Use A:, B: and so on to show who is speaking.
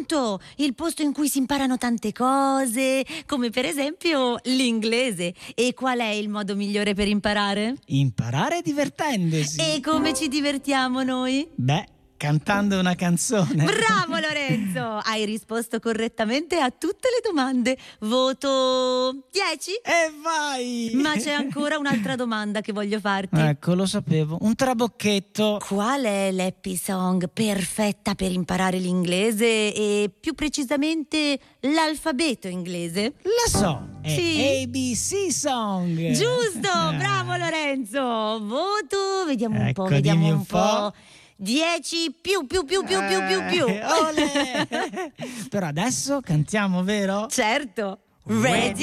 A: appunto, il posto in cui si imparano tante cose, come per esempio l'inglese. E qual è il modo migliore per imparare?
B: Imparare divertendosi.
A: E come ci divertiamo noi?
B: Beh, cantando una canzone.
A: Bravo Lorenzo! Hai risposto correttamente a tutte le domande. Voto 10?
B: E vai!
A: Ma c'è ancora un'altra domanda che voglio farti.
B: Ecco, lo sapevo. Un trabocchetto.
A: Qual è l'happy song perfetta per imparare l'inglese e più precisamente l'alfabeto inglese?
B: La so, è
A: Sì.
B: ABC Song.
A: Giusto, bravo Lorenzo. Voto, vediamo un po',
B: Ecco,
A: vediamo
B: dimmi
A: un
B: un
A: po'. 10 più.
B: Olè! Però adesso cantiamo, vero?
A: Certo. Ready?